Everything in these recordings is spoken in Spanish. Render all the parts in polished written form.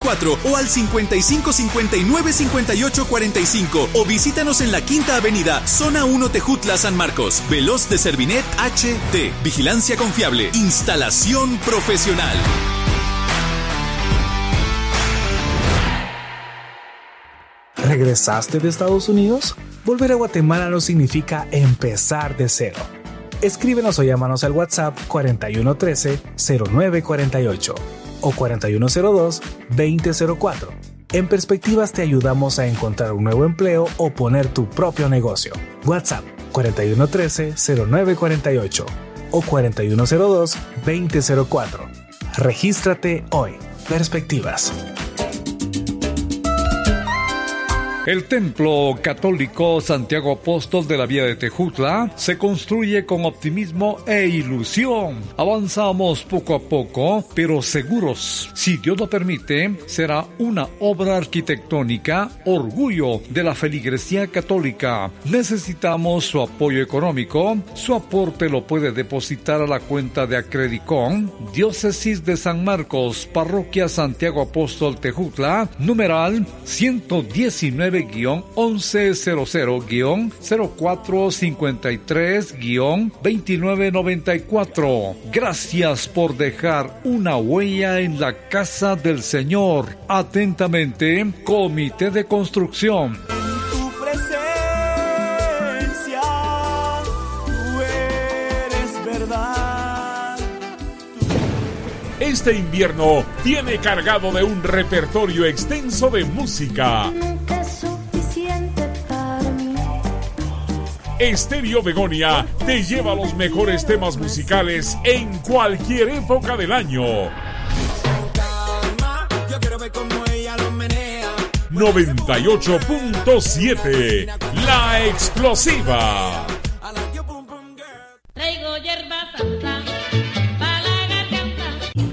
44 o al 55 59 58 45 o visítanos en la Quinta Avenida, Zona 1 Tejutla, San Marcos. Veloz de Servinet HT. Vigilancia confiable. Instalación profesional. ¿Regresaste de Estados Unidos? Volver a Guatemala no significa empezar de cero. Escríbenos o llámanos al WhatsApp 4113-0948 o 4102-2004. En Perspectivas te ayudamos a encontrar un nuevo empleo o poner tu propio negocio. WhatsApp 4113-0948 o 4102-2004. Regístrate hoy. Perspectivas. El Templo Católico Santiago Apóstol de la Vía de Tejutla se construye con optimismo e ilusión. Avanzamos poco a poco, pero seguros. Si Dios lo permite, será una obra arquitectónica, orgullo de la feligresía católica. Necesitamos su apoyo económico. Su aporte lo puede depositar a la cuenta de Acredicon, Diócesis de San Marcos, Parroquia Santiago Apóstol Tejutla, numeral 119-1100-0453-2994. Gracias por dejar una huella en la casa del Señor. Atentamente, Comité de Construcción. Tu presencia, tú eres verdad. Este invierno viene cargado de un repertorio extenso de música. Estéreo Begonia te lleva los mejores temas musicales en cualquier época del año. 98.7 La Explosiva. Traigo hierba santa para la garganta.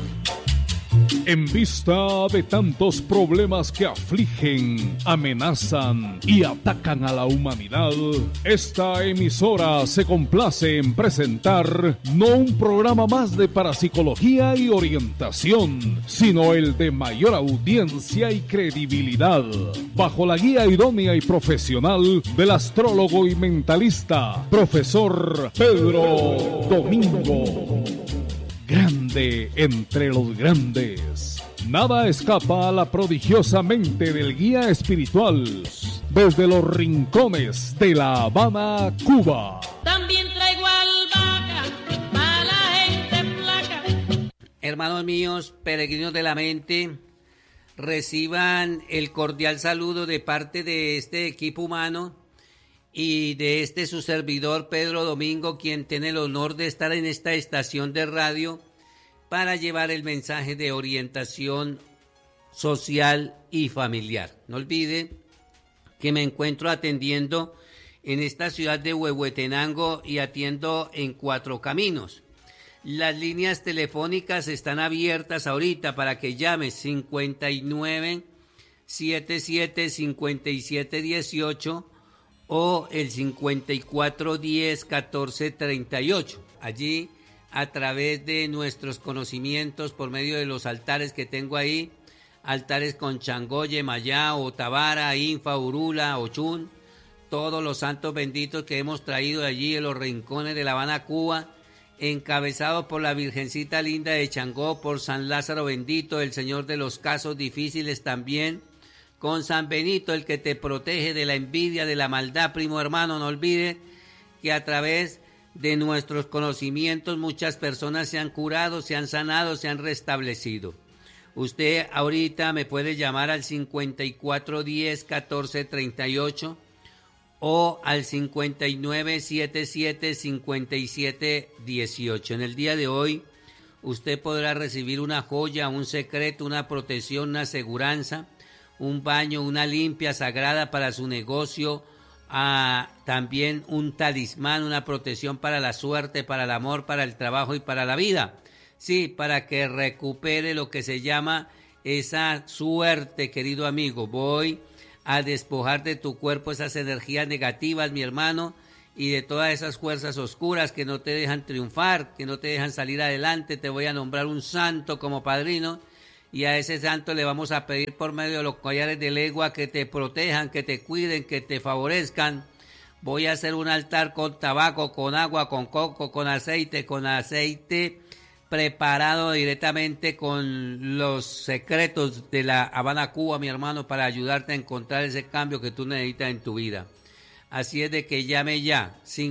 En vista de tantos problemas que afligen, amenazan y atacan a la humanidad, esta emisora se complace en presentar no un programa más de parapsicología y orientación, sino el de mayor audiencia y credibilidad, bajo la guía idónea y profesional del astrólogo y mentalista, profesor Pedro Domingo. Grande entre los grandes. Nada escapa a la prodigiosa mente del guía espiritual desde los rincones de La Habana, Cuba. También traigo albahaca para la gente flaca. Hermanos míos, peregrinos de la mente, reciban el cordial saludo de parte de este equipo humano y de este su servidor Pedro Domingo, quien tiene el honor de estar en esta estación de radio para llevar el mensaje de orientación social y familiar. No olvide que me encuentro atendiendo en esta ciudad de Huehuetenango y atiendo en Cuatro Caminos. Las líneas telefónicas están abiertas ahorita para que llame 59 77 57 18 o el 54 10 14 38. Allí, a través de nuestros conocimientos por medio de los altares que tengo ahí, altares con Changoye, Mayá, Otavara, Infa, Urula, Ochún, todos los santos benditos que hemos traído de allí en los rincones de La Habana, Cuba, encabezados por la Virgencita Linda de Changó, por San Lázaro bendito, el Señor de los casos difíciles también, con San Benito, el que te protege de la envidia, de la maldad, primo hermano. No olvide que a través de nuestros conocimientos muchas personas se han curado, se han sanado, se han restablecido. Usted ahorita me puede llamar al 54 10 14 38 o al 59 77 57 18. En el día de hoy usted podrá recibir una joya, un secreto, una protección, una aseguranza, un baño, una limpia sagrada para su negocio, también un talismán, una protección para la suerte, para el amor, para el trabajo y para la vida. Sí, para que recupere lo que se llama esa suerte, querido amigo. Voy a despojar de tu cuerpo esas energías negativas, mi hermano, y de todas esas fuerzas oscuras que no te dejan triunfar, que no te dejan salir adelante. Te voy a nombrar un santo como padrino, y a ese santo le vamos a pedir por medio de los collares de legua que te protejan, que te cuiden, que te favorezcan. Voy a hacer un altar con tabaco, con agua, con coco, con aceite preparado directamente con los secretos de la Habana, Cuba, mi hermano, para ayudarte a encontrar ese cambio que tú necesitas en tu vida. Así es de que llame ya,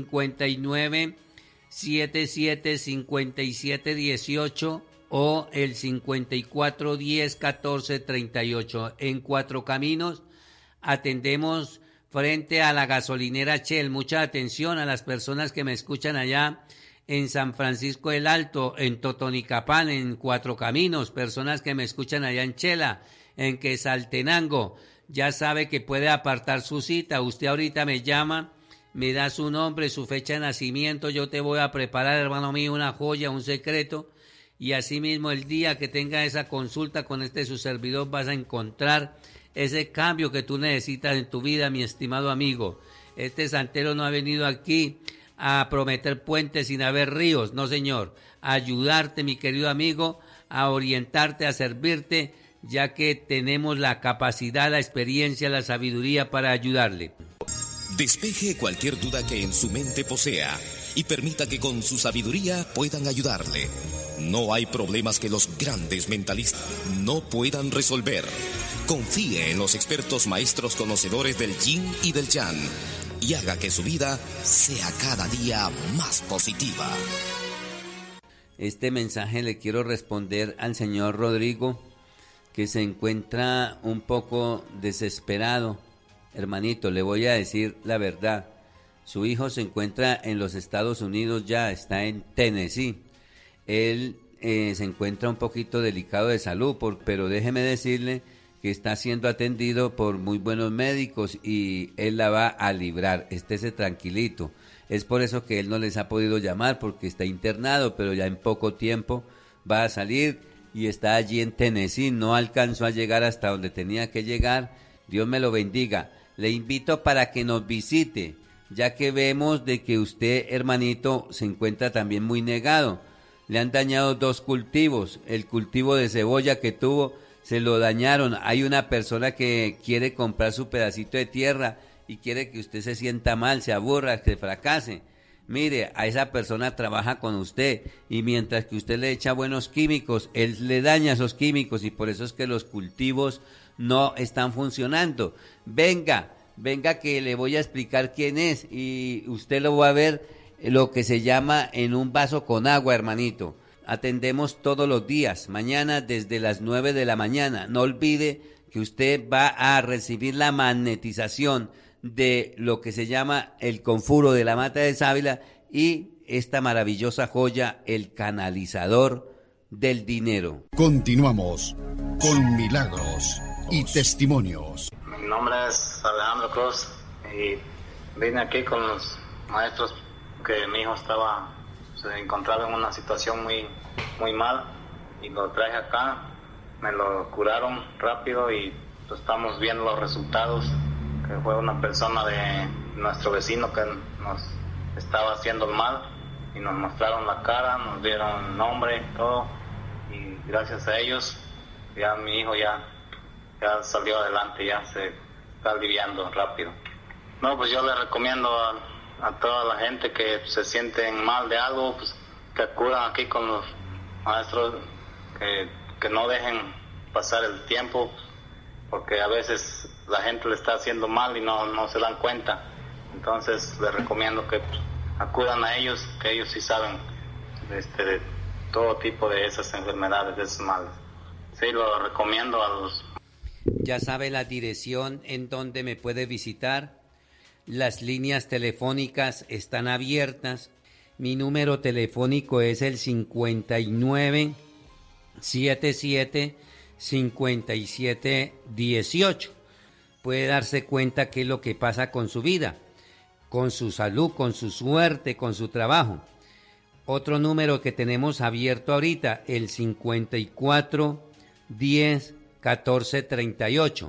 59775718 o el 54101438. En Cuatro Caminos atendemos frente a la gasolinera Shell. Mucha atención a las personas que me escuchan allá en San Francisco del Alto, en Totonicapán, en Cuatro Caminos, personas que me escuchan allá en Chela, en Quetzaltenango. Ya sabe que puede apartar su cita. Usted ahorita me llama, me da su nombre, su fecha de nacimiento, yo te voy a preparar, hermano mío, una joya, un secreto, y así mismo el día que tenga esa consulta con su servidor vas a encontrar ese cambio que tú necesitas en tu vida, mi estimado amigo. Este santero no ha venido aquí a prometer puentes sin haber ríos, no señor, a ayudarte, mi querido amigo, a orientarte, a servirte, ya que tenemos la capacidad, la experiencia, la sabiduría para ayudarle. Despeje cualquier duda que en su mente posea y permita que con su sabiduría puedan ayudarle. No hay problemas que los grandes mentalistas no puedan resolver. Confíe en los expertos maestros conocedores del Yin y del Yang y haga que su vida sea cada día más positiva. Este mensaje le quiero responder al señor Rodrigo, que se encuentra un poco desesperado. Hermanito, le voy a decir la verdad. Su hijo se encuentra en los Estados Unidos ya, está en Tennessee. Él se encuentra un poquito delicado de salud, pero déjeme decirle que está siendo atendido por muy buenos médicos y él la va a librar. Estése tranquilito. Es por eso que él no les ha podido llamar, porque está internado, pero ya en poco tiempo va a salir y está allí en Tennessee. No alcanzó a llegar hasta donde tenía que llegar. Dios me lo bendiga. Le invito para que nos visite, ya que vemos de que usted, hermanito, se encuentra también muy negado. Le han dañado 2 cultivos. El cultivo de cebolla que tuvo se lo dañaron. Hay una persona que quiere comprar su pedacito de tierra y quiere que usted se sienta mal, se aburra, que fracase. Mire, a esa persona trabaja con usted y mientras que usted le echa buenos químicos, él le daña esos químicos y por eso es que los cultivos no están funcionando. Venga que le voy a explicar quién es y usted lo va a ver, lo que se llama en un vaso con agua, hermanito. Atendemos todos los días, mañana desde las 9 de la mañana. No olvide que usted va a recibir la magnetización de lo que se llama el confuro de la mata de sábila y esta maravillosa joya, el canalizador del dinero. Continuamos con milagros y testimonios. Mi nombre es Alejandro Cruz y vine aquí con los maestros que mi hijo se encontraba en una situación muy mal y lo traje acá, me lo curaron rápido y estamos viendo los resultados, que fue una persona de nuestro vecino que nos estaba haciendo mal y nos mostraron la cara, nos dieron nombre, todo, y gracias a ellos ya mi hijo ya salió adelante, ya se está aliviando rápido. No, pues yo le recomiendo a toda la gente que se sienten mal de algo, pues que acudan aquí con los maestros, que no dejen pasar el tiempo, porque a veces la gente le está haciendo mal y no se dan cuenta. Entonces les recomiendo que acudan a ellos, que ellos sí saben de todo tipo de esas enfermedades, de esos males. Sí, lo recomiendo a los... Ya sabe la dirección en donde me puede visitar. Las líneas telefónicas están abiertas. Mi número telefónico es el 5977-5718. Puede darse cuenta qué es lo que pasa con su vida, con su salud, con su suerte, con su trabajo. Otro número que tenemos abierto ahorita, el 5410-1438.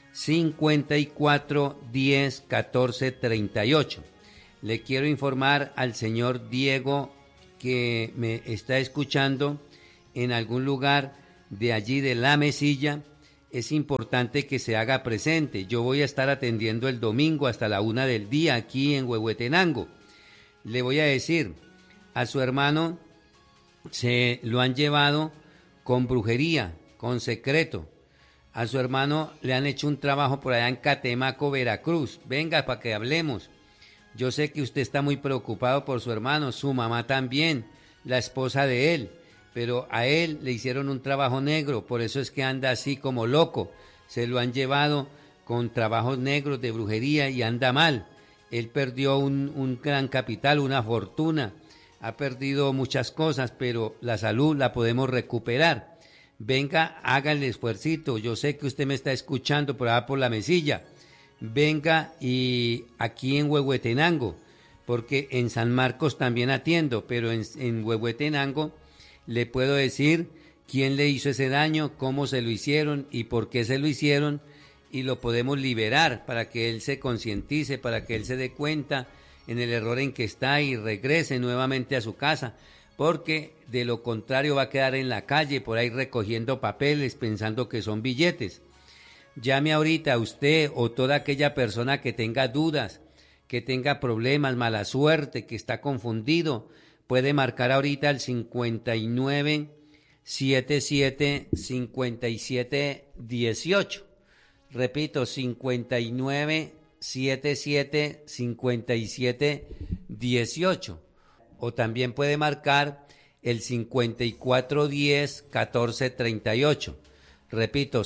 5410-1438. Le quiero informar al señor Diego que me está escuchando en algún lugar de allí de La Mesilla, es importante que se haga presente. Yo voy a estar atendiendo el domingo hasta la 1 del día aquí en Huehuetenango. Le voy a decir, a su hermano se lo han llevado con brujería, con secreto. A su hermano le han hecho un trabajo por allá en Catemaco, Veracruz. Venga, para que hablemos. Yo sé que usted está muy preocupado por su hermano, su mamá también, la esposa de él. Pero a él le hicieron un trabajo negro, por eso es que anda así como loco. Se lo han llevado con trabajos negros de brujería y anda mal. Él perdió un gran capital, una fortuna, ha perdido muchas cosas, pero la salud la podemos recuperar. Venga, haga el esfuercito. Yo sé que usted me está escuchando por allá por La Mesilla. Venga y aquí en Huehuetenango, porque en San Marcos también atiendo, pero en Huehuetenango le puedo decir quién le hizo ese daño, cómo se lo hicieron y por qué se lo hicieron, y lo podemos liberar para que él se concientice, para que él se dé cuenta en el error en que está y regrese nuevamente a su casa, porque de lo contrario va a quedar en la calle por ahí recogiendo papeles pensando que son billetes. Llame ahorita a usted o toda aquella persona que tenga dudas, que tenga problemas, mala suerte, que está confundido, puede marcar ahorita al 59 77 57 18. Repito, 59 77 57 18. O también puede marcar el 5410 14 38. Repito,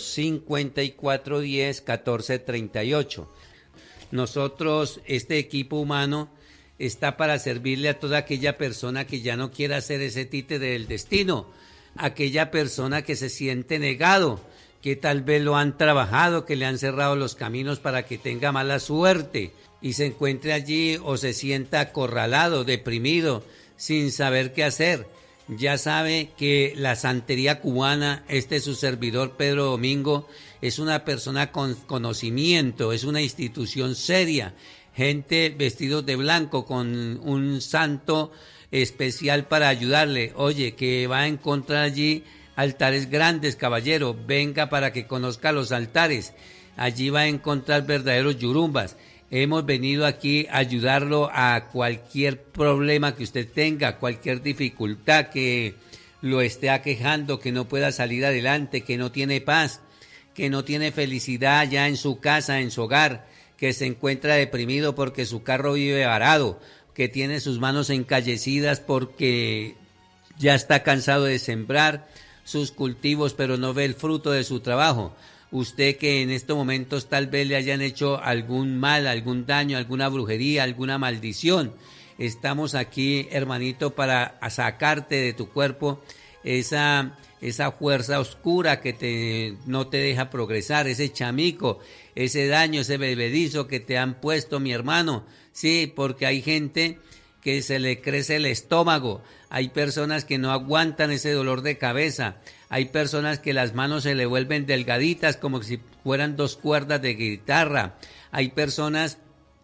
5410 14 38. Nosotros, este equipo humano, está para servirle a toda aquella persona que ya no quiera ser ese títere del destino, aquella persona que se siente negado, que tal vez lo han trabajado, que le han cerrado los caminos para que tenga mala suerte y se encuentre allí o se sienta acorralado, deprimido, sin saber qué hacer. Ya sabe que la santería cubana, su servidor Pedro Domingo, es una persona con conocimiento, es una institución seria, gente vestidos de blanco con un santo especial para ayudarle. Oye, que va a encontrar allí altares grandes, caballero, venga para que conozca los altares. Allí va a encontrar verdaderos yurumbas. Hemos venido aquí a ayudarlo a cualquier problema que usted tenga, cualquier dificultad que lo esté aquejando, que no pueda salir adelante, que no tiene paz, que no tiene felicidad ya en su casa, en su hogar, que se encuentra deprimido porque su carro vive varado, que tiene sus manos encallecidas porque ya está cansado de sembrar sus cultivos, pero no ve el fruto de su trabajo. Usted que en estos momentos tal vez le hayan hecho algún mal, algún daño, alguna brujería, alguna maldición. Estamos aquí, hermanito, para sacarte de tu cuerpo esa fuerza oscura que no te deja progresar, ese chamico, ese daño, ese bebedizo que te han puesto, mi hermano. Sí, porque hay gente que se le crece el estómago, hay personas que no aguantan ese dolor de cabeza, hay personas que las manos se le vuelven delgaditas como si fueran 2 cuerdas de guitarra, hay personas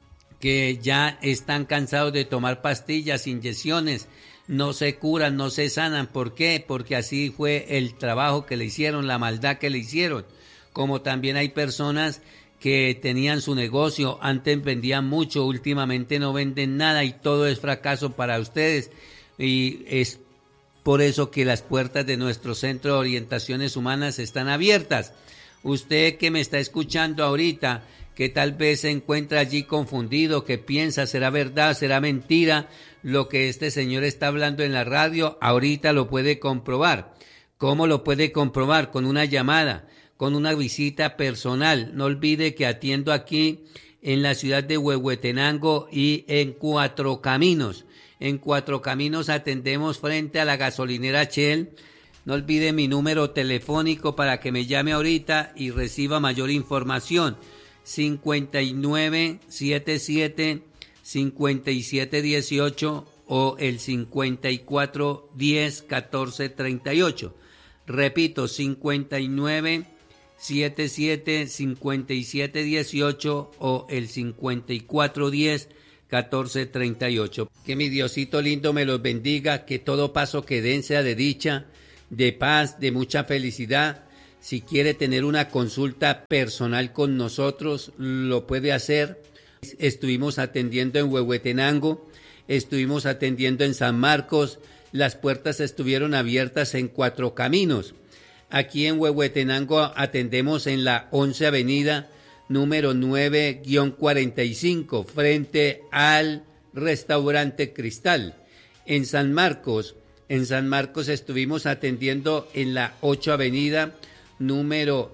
que ya están cansados de tomar pastillas, inyecciones, no se curan, no se sanan. ¿Por qué? Porque así fue el trabajo que le hicieron, la maldad que le hicieron. Como también hay personas que tenían su negocio, antes vendían mucho, últimamente no venden nada y todo es fracaso para ustedes. Y es por eso que las puertas de nuestro Centro de Orientaciones Humanas están abiertas. Usted que me está escuchando ahorita, que tal vez se encuentra allí confundido, que piensa, ¿será verdad, será mentira lo que este señor está hablando en la radio? Ahorita lo puede comprobar. ¿Cómo lo puede comprobar? Con una llamada, con una visita personal. No olvide que atiendo aquí en la ciudad de Huehuetenango y en Cuatro Caminos. En Cuatro Caminos atendemos frente a la gasolinera Shell. No olvide mi número telefónico para que me llame ahorita y reciba mayor información. 5977 5718 o el 5410 1438. Repito, 5977 5718 o el 5410 1438. Que mi Diosito lindo me los bendiga, que todo paso que den sea de dicha, de paz, de mucha felicidad. Si quiere tener una consulta personal con nosotros, lo puede hacer. Estuvimos atendiendo en Huehuetenango, estuvimos atendiendo en San Marcos, las puertas estuvieron abiertas en Cuatro Caminos. Aquí en Huehuetenango atendemos en la 11 Avenida, número 9-45, frente al restaurante Cristal. En San Marcos estuvimos atendiendo en la 8 Avenida, número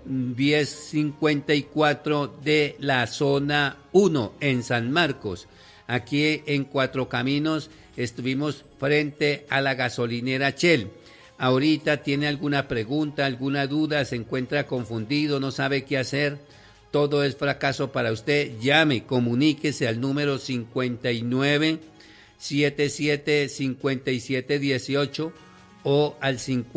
1054 de la zona 1 en San Marcos. Aquí en Cuatro Caminos estuvimos frente a la gasolinera Shell. Ahorita tiene alguna pregunta, alguna duda, se encuentra confundido, no sabe qué hacer, todo es fracaso para usted, llame, comuníquese al número 59775718 o al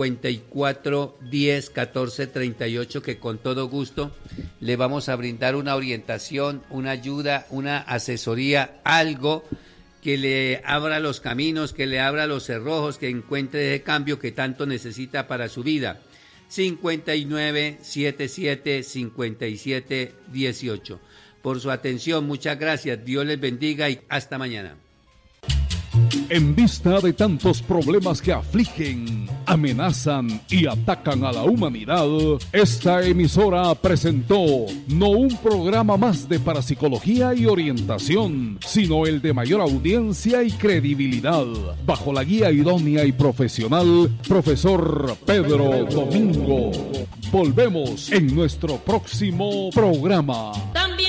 54101438, que con todo gusto le vamos a brindar una orientación, una ayuda, una asesoría, algo que le abra los caminos, que le abra los cerrojos, que encuentre ese cambio que tanto necesita para su vida. 59775718. Por su atención, muchas gracias, Dios les bendiga y hasta mañana. En vista de tantos problemas que afligen, amenazan y atacan a la humanidad, esta emisora presentó no un programa más de parapsicología y orientación, sino el de mayor audiencia y credibilidad, bajo la guía idónea y profesional, profesor Pedro Domingo. Volvemos en nuestro próximo programa.